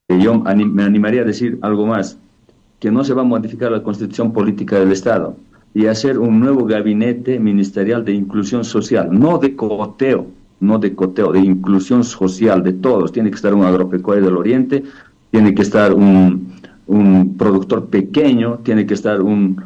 Me animaría a decir algo más, que no se va a modificar la constitución política del Estado y hacer un nuevo gabinete ministerial de inclusión social, no de coteo, de inclusión social de todos. Tiene que estar un agropecuario del Oriente, tiene que estar un productor pequeño, tiene que estar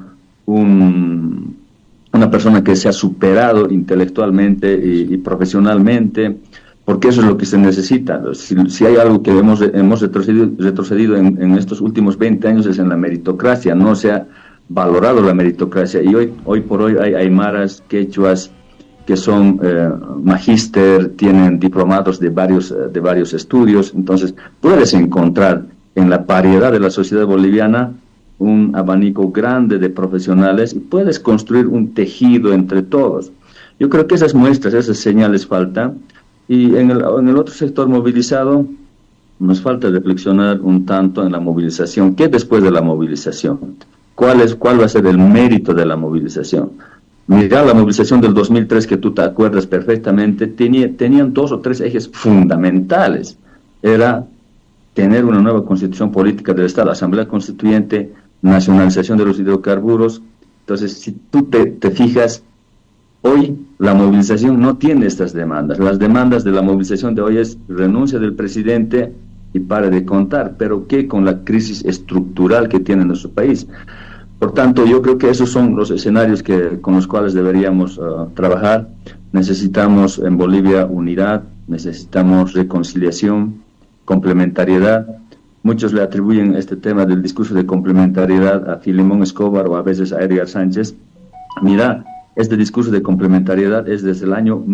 una persona que se ha superado intelectualmente y profesionalmente, porque eso es lo que se necesita. Si hay algo que hemos retrocedido en estos últimos 20 años es en la meritocracia, no se ha valorado la meritocracia, y hoy por hoy hay aymaras, quechuas, que son magíster, tienen diplomados de varios estudios. Entonces puedes encontrar en la variedad de la sociedad boliviana un abanico grande de profesionales y puedes construir un tejido entre todos. Yo creo que esas muestras, esas señales faltan. Y en el otro sector movilizado, nos falta reflexionar un tanto en la movilización. ¿Qué después de la movilización? ¿Cuál va a ser el mérito de la movilización? Mira, la movilización del 2003, que tú te acuerdas perfectamente, tenían 2 o 3 ejes fundamentales. Era tener una nueva constitución política del Estado, Asamblea Constituyente, nacionalización de los hidrocarburos. Entonces, si tú te fijas, hoy la movilización no tiene estas demandas. Las demandas de la movilización de hoy es renuncia del presidente y para de contar, pero ¿qué con la crisis estructural que tiene nuestro país? Por tanto, yo creo que esos son los escenarios con los cuales deberíamos trabajar. Necesitamos en Bolivia unidad, necesitamos reconciliación, complementariedad. Muchos le atribuyen este tema del discurso de complementariedad a Filemón Escobar o a veces a Edgar Sánchez. Mira, este discurso de complementariedad es desde el año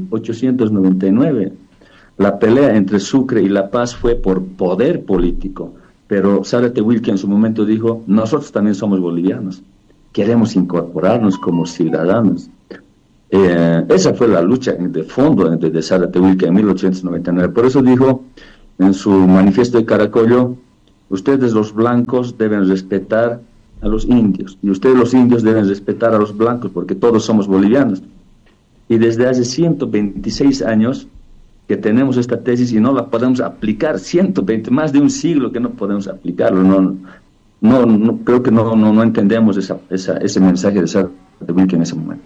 1899. La pelea entre Sucre y La Paz fue por poder político, pero Zárate Wilke en su momento dijo, nosotros también somos bolivianos, queremos incorporarnos como ciudadanos. Esa fue la lucha de fondo de Zárate Wilke en 1899. Por eso dijo en su manifiesto de Caracollo, ustedes los blancos deben respetar a los indios, y ustedes los indios deben respetar a los blancos, porque todos somos bolivianos. Y desde hace 126 años que tenemos esta tesis y no la podemos aplicar, más de un siglo que no podemos aplicarlo. Creo que no entendemos ese mensaje de Zárate Wilke en ese momento.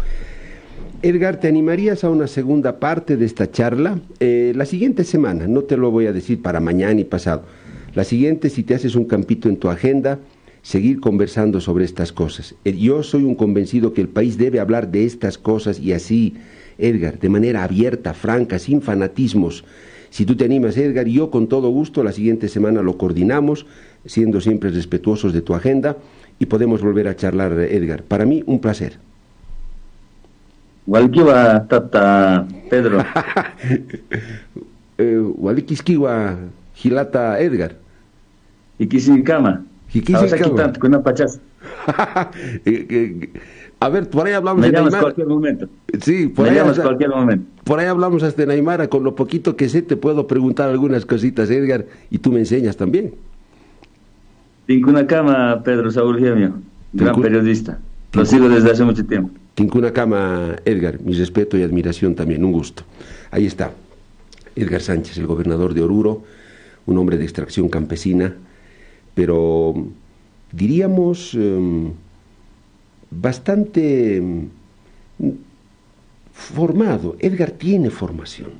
Edgar, ¿te animarías a una segunda parte de esta charla? La siguiente semana, no te lo voy a decir para mañana y pasado. La siguiente, si te haces un campito en tu agenda, seguir conversando sobre estas cosas. Yo soy un convencido que el país debe hablar de estas cosas y así, Edgar, de manera abierta, franca, sin fanatismos. Si tú te animas, Edgar, yo con todo gusto la siguiente semana lo coordinamos, siendo siempre respetuosos de tu agenda, y podemos volver a charlar, Edgar. Para mí, un placer. Walkiwa tata Pedro. Walikiskiwa Gilata Edgar. Ikisikama. A ver, por ahí hablamos de Neymar. Cualquier momento. Sí, cualquier momento. Por ahí hablamos hasta de Neymar. Con lo poquito que sé te puedo preguntar algunas cositas, Edgar, y tú me enseñas también. Tincuna Cama, Pedro Saúl Gemio, gran periodista. Lo sigo desde hace mucho tiempo. Tincuna Cama, Edgar, mi respeto y admiración también, un gusto. Ahí está, Edgar Sánchez, el gobernador de Oruro, un hombre de extracción campesina, pero diríamos bastante formado. Edgar tiene formación.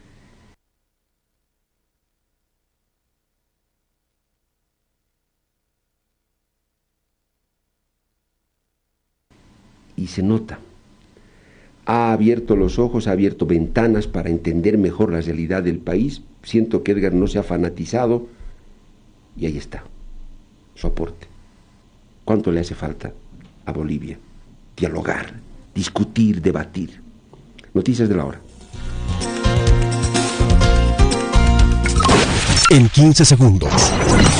Y se nota. Ha abierto los ojos, ha abierto ventanas para entender mejor la realidad del país. Siento que Edgar no se ha fanatizado y ahí está, su aporte. ¿Cuánto le hace falta a Bolivia? Dialogar, discutir, debatir. Noticias de la hora. En 15 segundos.